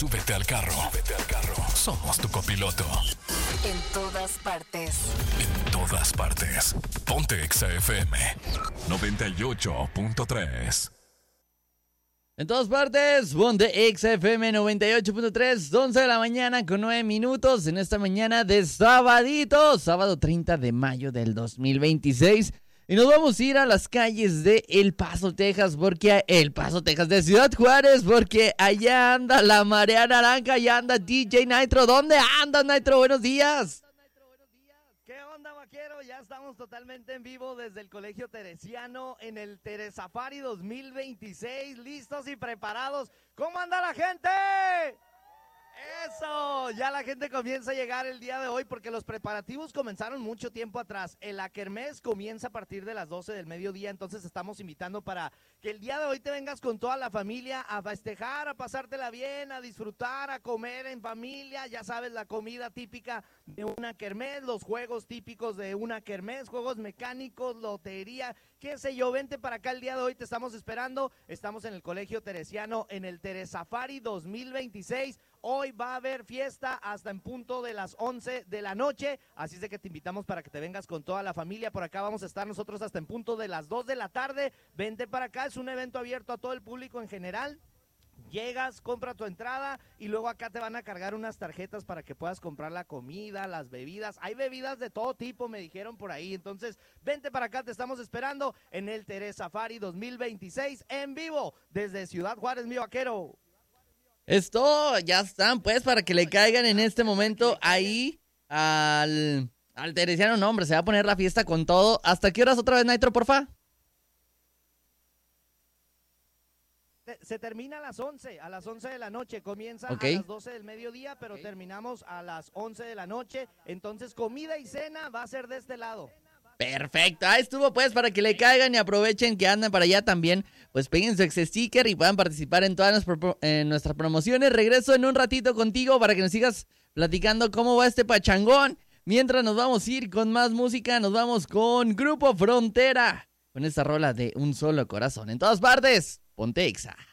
Súbete al carro. Somos tu copiloto. En todas partes. En todas partes. Ponte Exa FM 98.3. En todas partes, ponte Exa FM 98.3, 11 de la mañana con 9 minutos en esta mañana de sábado 30 de mayo del 2026. Y nos vamos a ir a las calles de El Paso, Texas, de Ciudad Juárez, porque allá anda la marea naranja, allá anda DJ Nitro. ¿Dónde andas, Nitro? Buenos días. ¿Qué onda, vaquero? Ya estamos totalmente en vivo desde el Colegio Teresiano en el Teresafari 2026, listos y preparados. ¿Cómo anda la gente? ¡Eso! Ya la gente comienza a llegar el día de hoy porque los preparativos comenzaron mucho tiempo atrás. La kermés comienza a partir de las 12 del mediodía, entonces estamos invitando para que el día de hoy te vengas con toda la familia a festejar, a pasártela bien, a disfrutar, a comer en familia. Ya sabes, la comida típica de una kermés, los juegos típicos de una kermés, juegos mecánicos, lotería, qué sé yo. Vente para acá el día de hoy, te estamos esperando. Estamos en el Colegio Teresiano en el Teresafari 2026. Hoy va a haber fiesta hasta en punto de las 11 de la noche, así es de que te invitamos para que te vengas con toda la familia. Por acá vamos a estar nosotros hasta en punto de las 2 de la tarde. Vente para acá, es un evento abierto a todo el público en general. Llegas, compra tu entrada y luego acá te van a cargar unas tarjetas para que puedas comprar la comida, las bebidas. Hay bebidas de todo tipo, me dijeron por ahí. Entonces, vente para acá, te estamos esperando en el Teresafari 2026 en vivo desde Ciudad Juárez, mi vaquero. Esto, ya están, pues, para que le caigan en este momento ahí al Teresiano. No, hombre, se va a poner la fiesta con todo. ¿Hasta qué horas otra vez, Nitro, porfa? Se termina a las 11 de la noche, comienza Okay. a las 12 del mediodía, pero terminamos a las 11 de la noche, entonces comida y cena va a ser de este lado. Perfecto, ahí estuvo pues para que le caigan y aprovechen que andan para allá también, pues peguen su ex sticker y puedan participar en todas nuestras promociones. Regreso en un ratito contigo para que nos sigas platicando cómo va este pachangón. Mientras nos vamos a ir con más música, nos vamos con Grupo Frontera, con esta rola de Un Solo Corazón. En todas partes, ponte Exa.